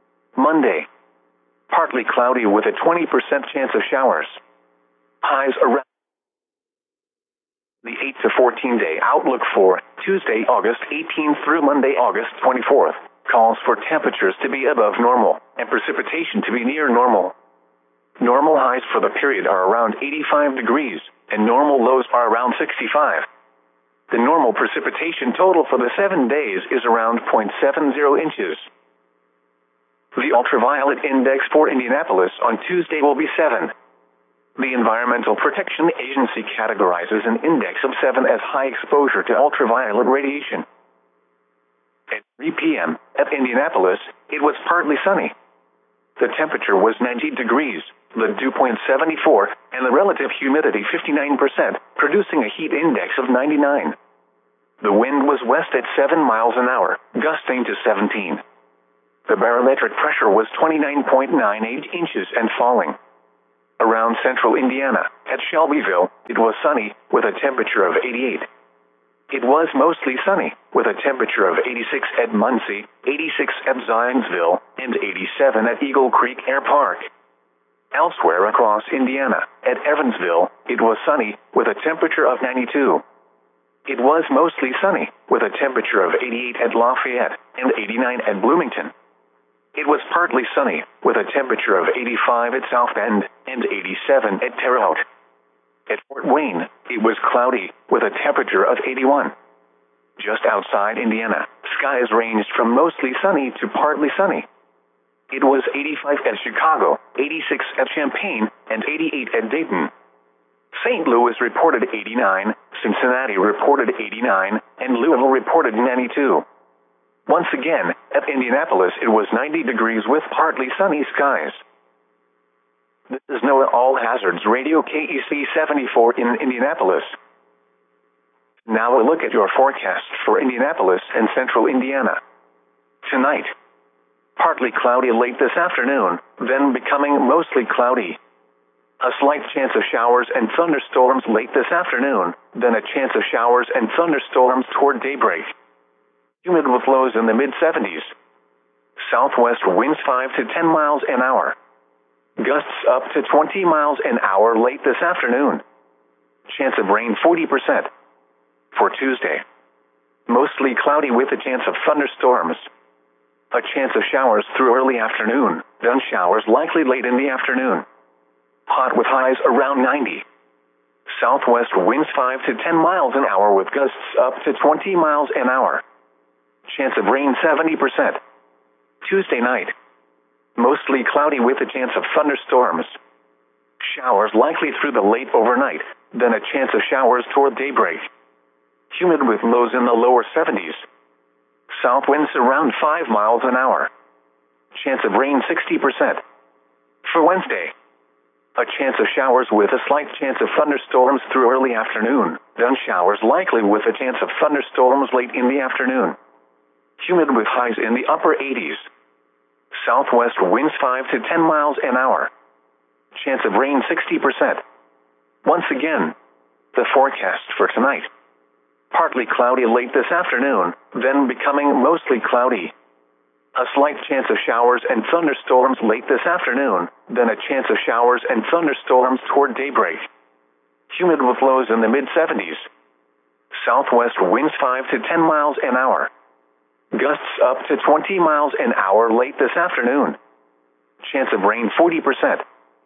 Monday, partly cloudy with a twenty percent chance of showers. Highs around. The eight to fourteen day outlook for Tuesday, August eighteenth through Monday, August twenty-fourth, calls for temperatures to be above normal and precipitation to be near normal. Normal highs for the period are around eighty-five degrees, and normal lows are around sixty-five. The normal precipitation total for the seven days is around zero point seven zero inches. The ultraviolet index for Indianapolis on Tuesday will be seven. The Environmental Protection Agency categorizes an index of seven as high exposure to ultraviolet radiation. At three p m at Indianapolis, it was partly sunny. The temperature was ninety degrees, the dew point seventy-four, and the relative humidity fifty-nine percent, producing a heat index of ninety-nine. The wind was west at seven miles an hour, gusting to seventeen. The barometric pressure was twenty-nine point nine eight inches and falling. Around central Indiana, at Shelbyville, it was sunny, with a temperature of eighty-eight. It was mostly sunny, with a temperature of eighty-six at Muncie, eighty-six at Zionsville, and eighty-seven at Eagle Creek Air Park. Elsewhere across Indiana, at Evansville, it was sunny, with a temperature of ninety-two. It was mostly sunny, with a temperature of eighty-eight at Lafayette, and eighty-nine at Bloomington. It was partly sunny, with a temperature of eighty-five at South Bend, and eighty-seven at Terre Haute. At Fort Wayne, it was cloudy, with a temperature of eighty-one. Just outside Indiana, skies ranged from mostly sunny to partly sunny. It was eighty-five at Chicago, eighty-six at Champaign, and eighty-eight at Dayton. Saint Louis reported eighty-nine, Cincinnati reported eighty-nine, and Louisville reported ninety-two. Once again, at Indianapolis it was ninety degrees with partly sunny skies. This is NOAA All Hazards Radio K E C seventy-four in Indianapolis. Now a look at your forecast for Indianapolis and central Indiana. Tonight, partly cloudy late this afternoon, then becoming mostly cloudy. A slight chance of showers and thunderstorms late this afternoon, then a chance of showers and thunderstorms toward daybreak. Humid with lows in the mid seventies. Southwest winds five to ten miles an hour. Gusts up to twenty miles an hour late this afternoon. Chance of rain forty percent. For Tuesday, mostly cloudy with a chance of thunderstorms. A chance of showers through early afternoon, then showers likely late in the afternoon. Hot with highs around ninety. Southwest winds five to ten miles an hour with gusts up to twenty miles an hour. Chance of rain seventy percent. Tuesday night, mostly cloudy with a chance of thunderstorms. Showers likely through the late overnight, then a chance of showers toward daybreak. Humid with lows in the lower seventies. South winds around five miles an hour. Chance of rain sixty percent. For Wednesday, a chance of showers with a slight chance of thunderstorms through early afternoon, then showers likely with a chance of thunderstorms late in the afternoon. Humid with highs in the upper eighties. Southwest winds five to ten miles an hour. Chance of rain sixty percent. Once again, the forecast for tonight. Partly cloudy late this afternoon, then becoming mostly cloudy. A slight chance of showers and thunderstorms late this afternoon, then a chance of showers and thunderstorms toward daybreak. Humid with lows in the mid seventies. Southwest winds five to ten miles an hour. Gusts up to twenty miles an hour late this afternoon. Chance of rain forty percent.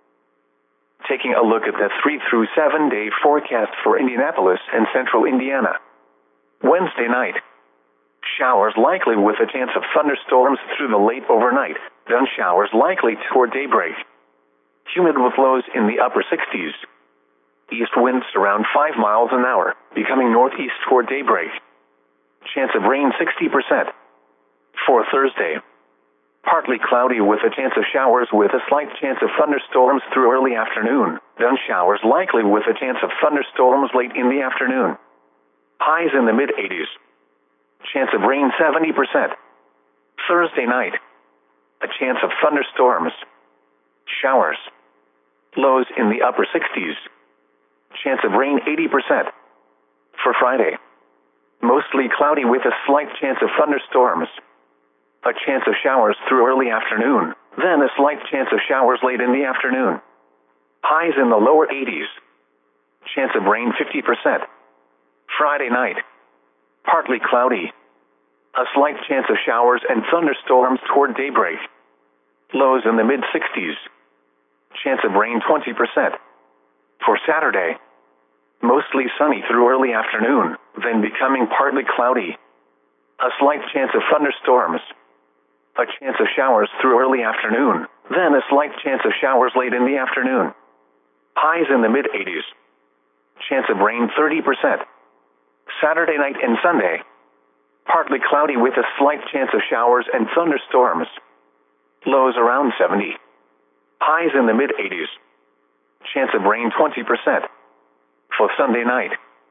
Taking a look at the three through seven day forecast for Indianapolis and central Indiana. Wednesday night, showers likely with a chance of thunderstorms through the late overnight, then showers likely toward daybreak. Humid with lows in the upper sixties. East winds around five miles an hour, becoming northeast toward daybreak. Chance of rain sixty percent. For Thursday, partly cloudy with a chance of showers with a slight chance of thunderstorms through early afternoon, then showers likely with a chance of thunderstorms late in the afternoon. Highs in the mid eighties. Chance of rain seventy percent. Thursday night, a chance of thunderstorms. Showers. Lows in the upper sixties. Chance of rain eighty percent. For Friday, mostly cloudy with a slight chance of thunderstorms. A chance of showers through early afternoon, then a slight chance of showers late in the afternoon. Highs in the lower eighties. Chance of rain fifty percent. Friday night, partly cloudy. A slight chance of showers and thunderstorms toward daybreak. Lows in the mid sixties. Chance of rain twenty percent. For Saturday, mostly sunny through early afternoon, then becoming partly cloudy. A slight chance of thunderstorms. A chance of showers through early afternoon, then a slight chance of showers late in the afternoon. Highs in the mid eighties. Chance of rain thirty percent. Saturday night and Sunday, partly cloudy with a slight chance of showers and thunderstorms. Lows around seventy. Highs in the mid eighties. Chance of rain twenty percent. For Sunday night,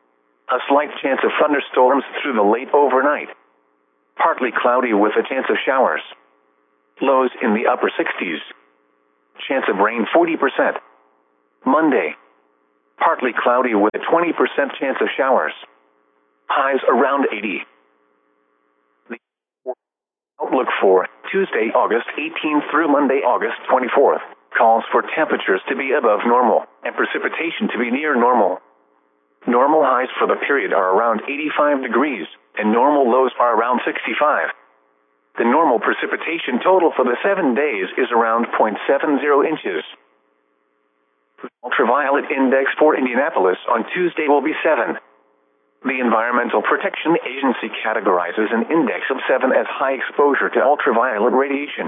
A slight chance of thunderstorms through the late overnight. Partly cloudy with a chance of showers. Lows in the upper sixties. Chance of rain forty percent. Monday. Partly cloudy with a twenty percent chance of showers. Highs around eighty. The outlook for Tuesday, August eighteenth through Monday, August twenty-fourth, calls for temperatures to be above normal and precipitation to be near normal. Normal highs for the period are around eighty-five degrees, and normal lows are around sixty-five. The normal precipitation total for the seven days is around zero point seven zero inches. The ultraviolet index for Indianapolis on Tuesday will be seven. The Environmental Protection Agency categorizes an index of seven as high exposure to ultraviolet radiation.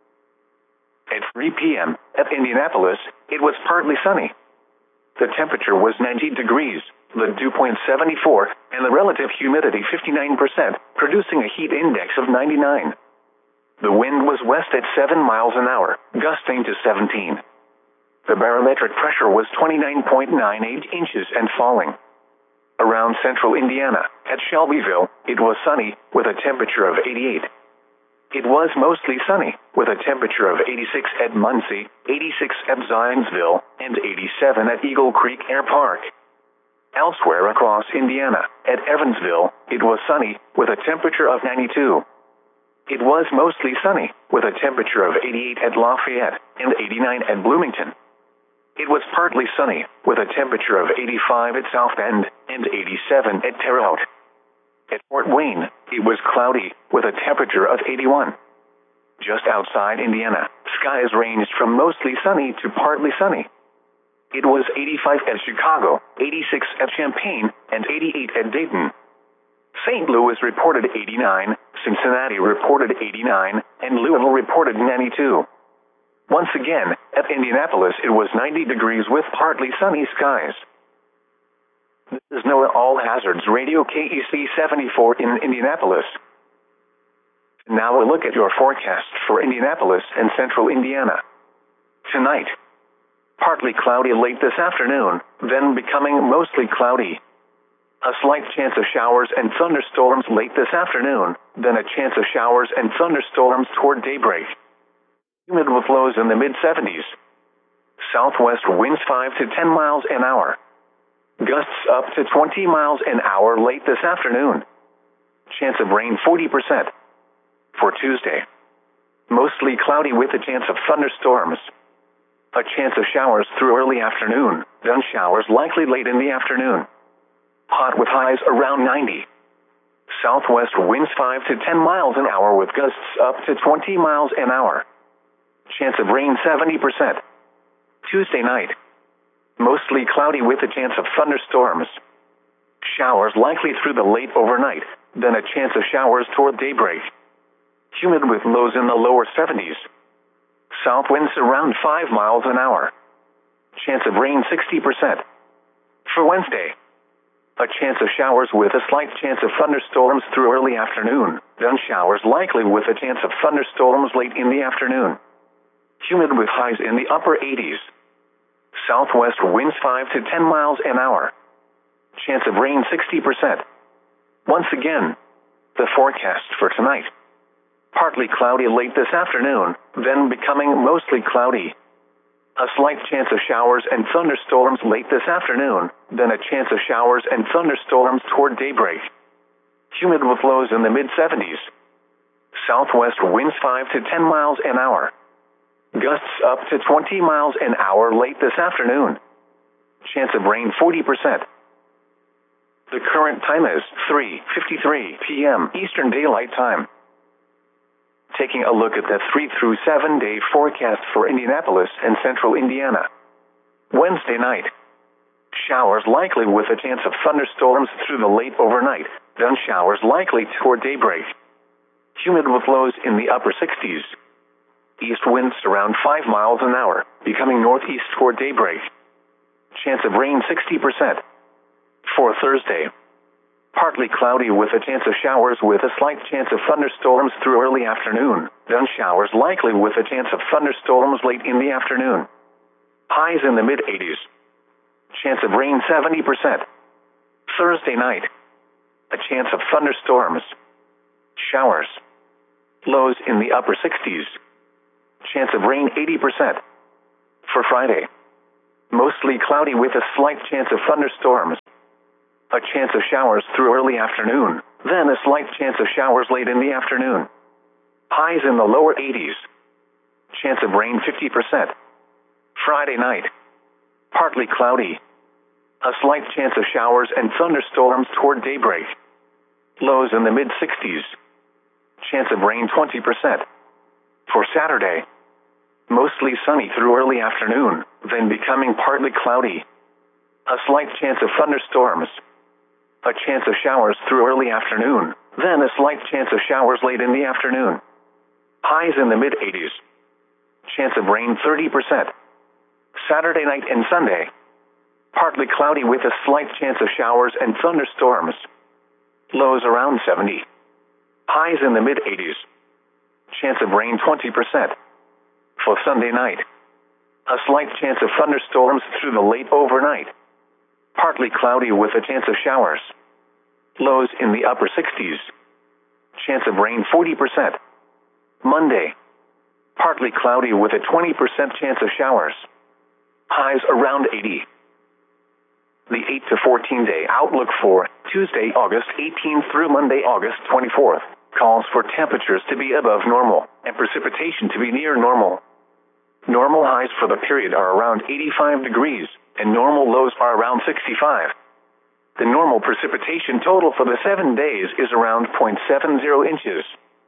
At three p m at Indianapolis, it was partly sunny. The temperature was ninety degrees, the dew point seventy-four, and the relative humidity fifty-nine percent, producing a heat index of ninety-nine. The wind was west at seven miles an hour, gusting to seventeen. The barometric pressure was twenty-nine point nine eight inches and falling. Around central Indiana, at Shelbyville, it was sunny, with a temperature of eighty-eight. It was mostly sunny, with a temperature of eighty-six at Muncie, eighty-six at Zionsville, and eighty-seven at Eagle Creek Air Park. Elsewhere across Indiana, at Evansville, it was sunny, with a temperature of ninety-two. It was mostly sunny, with a temperature of eighty-eight at Lafayette, and eighty-nine at Bloomington. It was partly sunny, with a temperature of eighty-five at South Bend, and eighty-seven at Terre Haute. At Fort Wayne, it was cloudy, with a temperature of eighty-one. Just outside Indiana, skies ranged from mostly sunny to partly sunny. It was eighty-five at Chicago, eighty-six at Champaign, and eighty-eight at Dayton. Saint Louis reported eighty-nine, Cincinnati reported eighty-nine, and Louisville reported ninety-two. Once again, at Indianapolis it was ninety degrees with partly sunny skies. This is NOAA All Hazards Radio K E C seventy-four in Indianapolis. Now a look at your forecast for Indianapolis and central Indiana. Tonight, partly cloudy late this afternoon, then becoming mostly cloudy. A slight chance of showers and thunderstorms late this afternoon, then a chance of showers and thunderstorms toward daybreak. Humid with lows in the mid seventies. Southwest winds five to ten miles an hour. Gusts up to twenty miles an hour late this afternoon. Chance of rain forty percent. For Tuesday, mostly cloudy with a chance of thunderstorms. A chance of showers through early afternoon, then showers likely late in the afternoon. Hot with highs around ninety. Southwest winds five to ten miles an hour with gusts up to twenty miles an hour. Chance of rain seventy percent. Tuesday night, mostly cloudy with a chance of thunderstorms. Showers likely through the late overnight, then a chance of showers toward daybreak. Humid with lows in the lower seventies. South winds around five miles an hour. Chance of rain sixty percent. For Wednesday, a chance of showers with a slight chance of thunderstorms through early afternoon, then showers likely with a chance of thunderstorms late in the afternoon. Humid with highs in the upper eighties. Southwest winds five to ten miles an hour. Chance of rain sixty percent. Once again, the forecast for tonight. Partly cloudy late this afternoon, then becoming mostly cloudy. A slight chance of showers and thunderstorms late this afternoon, then a chance of showers and thunderstorms toward daybreak. Humid with lows in the mid seventies. Southwest winds five to ten miles an hour. Gusts up to twenty miles an hour late this afternoon. Chance of rain forty percent. The current time is three fifty-three p m Eastern Daylight Time. Taking a look at the three through seven day forecast for Indianapolis and central Indiana. Wednesday night, showers likely with a chance of thunderstorms through the late overnight, then showers likely toward daybreak. Humid with lows in the upper sixties. East winds around five miles an hour, becoming northeast toward daybreak. Chance of rain sixty percent. For Thursday, partly cloudy with a chance of showers with a slight chance of thunderstorms through early afternoon, then showers likely with a chance of thunderstorms late in the afternoon. Highs in the mid eighties. Chance of rain seventy percent. Thursday night, a chance of thunderstorms, showers, lows in the upper sixties, chance of rain eighty percent. For Friday, mostly cloudy with a slight chance of thunderstorms, a chance of showers through early afternoon, then a slight chance of showers late in the afternoon. Highs in the lower eighties. Chance of rain fifty percent. Friday night, partly cloudy. A slight chance of showers and thunderstorms toward daybreak. Lows in the mid-sixties. Chance of rain twenty percent. For Saturday, mostly sunny through early afternoon, then becoming partly cloudy. A slight chance of thunderstorms. A chance of showers through early afternoon, then a slight chance of showers late in the afternoon. Highs in the mid-eighties. Chance of rain thirty percent. Saturday night and Sunday, partly cloudy with a slight chance of showers and thunderstorms. Lows around seventy. Highs in the mid-eighties. Chance of rain twenty percent. For Sunday night, a slight chance of thunderstorms through the late overnight. Partly cloudy with a chance of showers. Lows in the upper sixties. Chance of rain forty percent. Monday, partly cloudy with a twenty percent chance of showers. Highs around eighty. The eight to fourteen day outlook for Tuesday, August eighteenth through Monday, August twenty-fourth, calls for temperatures to be above normal and precipitation to be near normal. Normal highs for the period are around eighty-five degrees, and normal lows are around sixty-five. The normal precipitation total for the seven days is around zero point seven zero inches.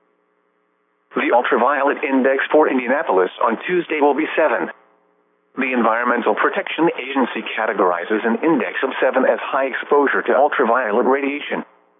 The ultraviolet index for Indianapolis on Tuesday will be seven. The Environmental Protection Agency categorizes an index of seven as high exposure to ultraviolet radiation.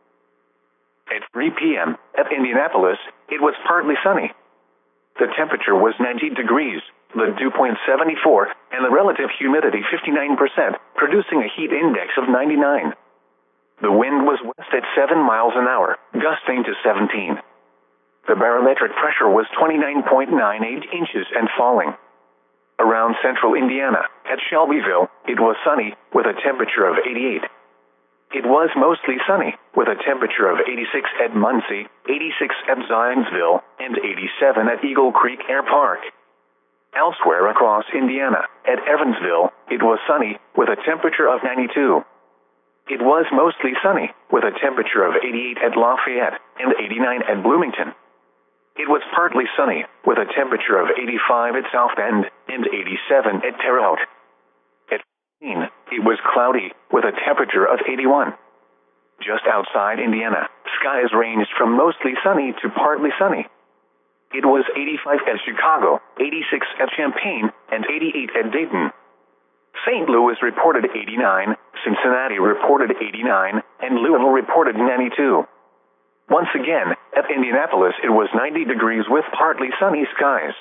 At three p.m. at Indianapolis, it was partly sunny. The temperature was ninety degrees, the dew point seventy-four, and the relative humidity fifty-nine percent, producing a heat index of ninety-nine. The wind was west at seven miles an hour, gusting to seventeen. The barometric pressure was twenty-nine point nine eight inches and falling. Around central Indiana, at Shelbyville, it was sunny, with a temperature of eighty-eight. It was mostly sunny, with a temperature of eighty-six at Muncie, eighty-six at Zionsville, and eighty-seven at Eagle Creek Air Park. Elsewhere across Indiana, at Evansville, it was sunny, with a temperature of ninety-two. It was mostly sunny, with a temperature of eighty-eight at Lafayette, and eighty-nine at Bloomington. It was partly sunny, with a temperature of eighty-five at South Bend, and eighty-seven at Terre Haute. At fifteen, it was cloudy, with a temperature of eighty-one. Just outside Indiana, skies ranged from mostly sunny to partly sunny. It was eighty-five at Chicago, eighty-six at Champaign, and eighty-eight at Dayton. Saint Louis reported eighty-nine, Cincinnati reported eighty-nine, and Louisville reported ninety-two. Once again, at Indianapolis it was ninety degrees with partly sunny skies.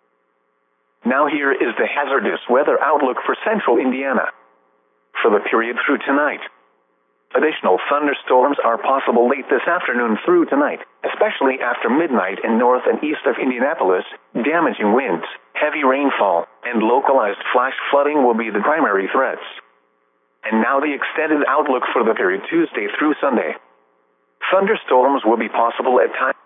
Now here is the hazardous weather outlook for central Indiana. For the period through tonight, additional thunderstorms are possible late this afternoon through tonight, especially after midnight in north and east of Indianapolis. Damaging winds, heavy rainfall, and localized flash flooding will be the primary threats. And now the extended outlook for the period Tuesday through Sunday. Thunderstorms will be possible at times.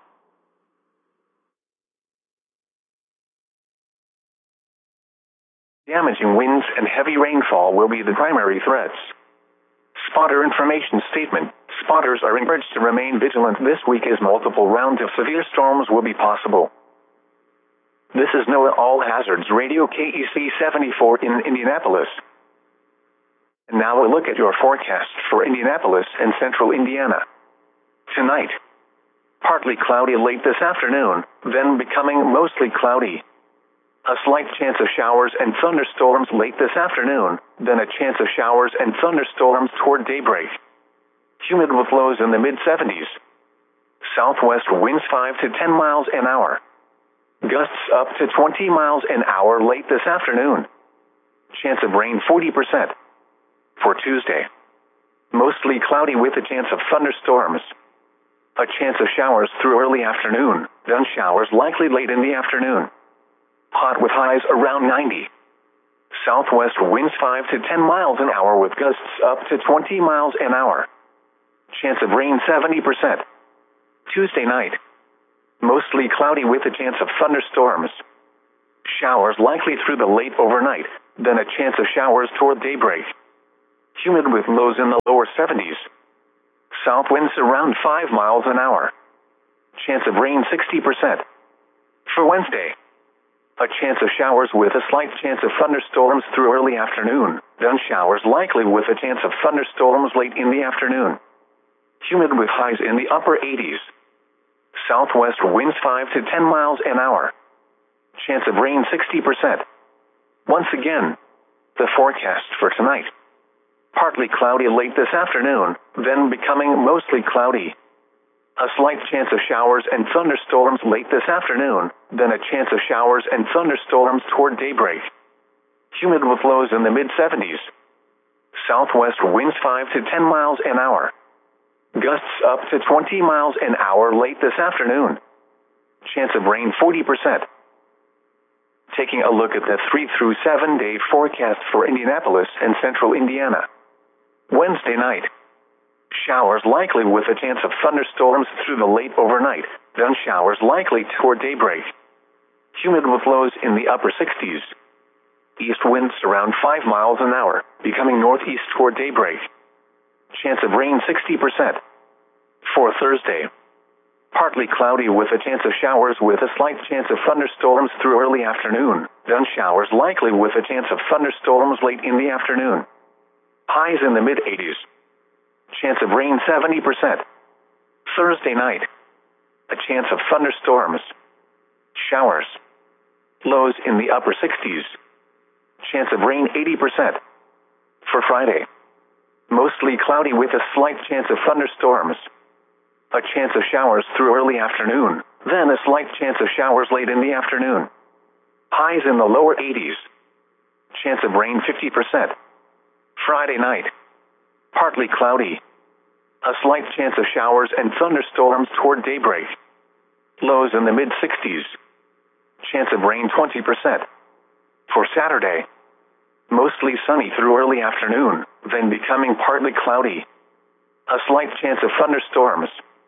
Damaging winds and heavy rainfall will be the primary threats. Spotter information statement. Spotters are encouraged to remain vigilant this week as multiple rounds of severe storms will be possible. This is NOAA All Hazards Radio K E C seventy-four in Indianapolis. And now a look at your forecast for Indianapolis and central Indiana. Tonight, partly cloudy late this afternoon, then becoming mostly cloudy. A slight chance of showers and thunderstorms late this afternoon, then a chance of showers and thunderstorms toward daybreak. Humid with lows in the mid-seventies. Southwest winds five to ten miles an hour. Gusts up to twenty miles an hour late this afternoon. Chance of rain forty percent. For Tuesday, mostly cloudy with a chance of thunderstorms. A chance of showers through early afternoon, then showers likely late in the afternoon. Hot with highs around ninety. Southwest winds five to ten miles an hour with gusts up to twenty miles an hour. Chance of rain seventy percent. Tuesday night. Mostly cloudy with a chance of thunderstorms. Showers likely through the late overnight, then a chance of showers toward daybreak. Humid with lows in the lower seventies. South winds around five miles an hour. Chance of rain sixty percent. For Wednesday. A chance of showers with a slight chance of thunderstorms through early afternoon, then showers likely with a chance of thunderstorms late in the afternoon. Humid with highs in the upper eighties. Southwest winds five to ten miles an hour. Chance of rain sixty percent. Once again, the forecast for tonight. Partly cloudy late this afternoon, then becoming mostly cloudy. A slight chance of showers and thunderstorms late this afternoon, then a chance of showers and thunderstorms toward daybreak. Humid with lows in the mid seventies. Southwest winds five to ten miles an hour. Gusts up to twenty miles an hour late this afternoon. Chance of rain forty percent. Taking a look at the three through seven day forecast for Indianapolis and central Indiana. Wednesday night. Showers likely with a chance of thunderstorms through the late overnight, then showers likely toward daybreak. Humid with lows in the upper sixties. East winds around five miles an hour, becoming northeast toward daybreak. Chance of rain sixty percent. For Thursday. Partly cloudy with a chance of showers with a slight chance of thunderstorms through early afternoon, then showers likely with a chance of thunderstorms late in the afternoon. Highs in the mid eighties. Chance of rain seventy percent. Thursday night. A chance of thunderstorms. Showers. Lows in the upper sixties. Chance of rain eighty percent. For Friday. Mostly cloudy with a slight chance of thunderstorms. A chance of showers through early afternoon, then a slight chance of showers late in the afternoon. Highs in the lower eighties. Chance of rain fifty percent. Friday night. Partly cloudy. A slight chance of showers and thunderstorms toward daybreak. Lows in the mid sixties. Chance of rain twenty percent. For Saturday. Mostly sunny through early afternoon, then becoming partly cloudy. A slight chance of thunderstorms.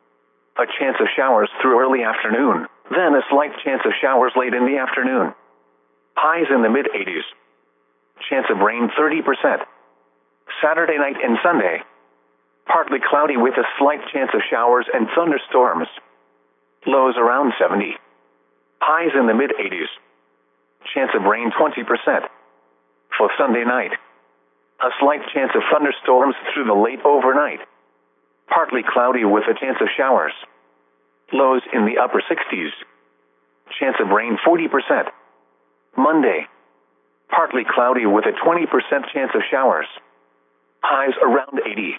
A chance of showers through early afternoon, then a slight chance of showers late in the afternoon. Highs in the mid eighties. Chance of rain thirty percent. Saturday night and Sunday. Partly cloudy with a slight chance of showers and thunderstorms. Lows around seventy. Highs in the mid eighties. Chance of rain twenty percent. For Sunday night. A slight chance of thunderstorms through the late overnight. Partly cloudy with a chance of showers. Lows in the upper sixties. Chance of rain forty percent. Monday. Partly cloudy with a twenty percent chance of showers. Highs around eighty.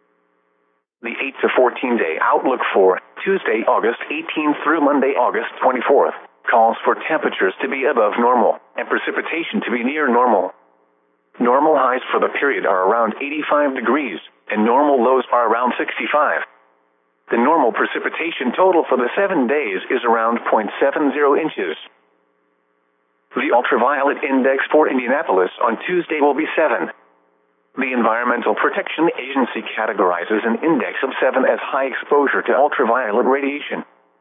The eight to fourteen day outlook for Tuesday, August eighteenth through Monday, August twenty-fourth, calls for temperatures to be above normal and precipitation to be near normal. Normal highs for the period are around eighty-five degrees, and normal lows are around sixty-five. The normal precipitation total for the seven days is around zero point seven zero inches. The ultraviolet index for Indianapolis on Tuesday will be seven. The Environmental Protection Agency categorizes an index of seven as high exposure to ultraviolet radiation.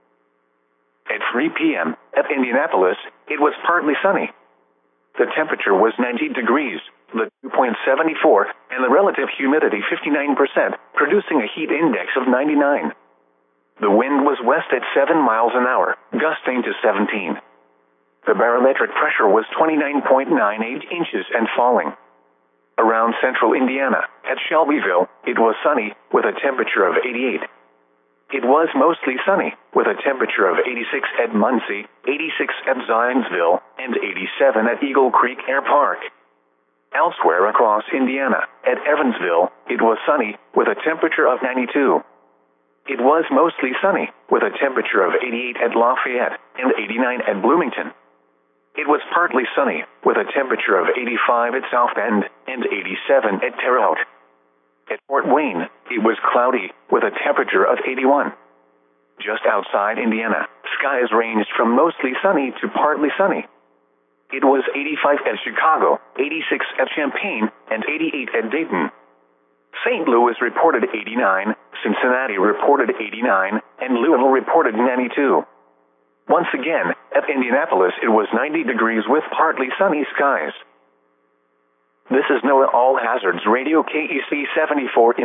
At three p.m. at Indianapolis, it was partly sunny. The temperature was ninety degrees, the dew point seventy-four, and the relative humidity fifty-nine percent, producing a heat index of ninety-nine. The wind was west at seven miles an hour, gusting to seventeen. The barometric pressure was twenty-nine point nine eight inches and falling. Around central Indiana, at Shelbyville, it was sunny, with a temperature of eighty-eight. It was mostly sunny, with a temperature of eighty-six at Muncie, eighty-six at Zionsville, and eighty-seven at Eagle Creek Air Park. Elsewhere across Indiana, at Evansville, it was sunny, with a temperature of ninety-two. It was mostly sunny, with a temperature of eighty-eight at Lafayette, and eighty-nine at Bloomington. It was partly sunny, with a temperature of eighty-five at South Bend, and eighty-seven at Terre Haute. At Fort Wayne, it was cloudy, with a temperature of eighty-one. Just outside Indiana, skies ranged from mostly sunny to partly sunny. it was eighty-five at Chicago, eighty-six at Champaign, and eighty-eight at Dayton. Saint Louis reported eighty-nine, Cincinnati reported eighty-nine, and Louisville reported ninety-two. Once again, at Indianapolis it was ninety degrees with partly sunny skies. This is NOAA All Hazards Radio K E C seventy-four in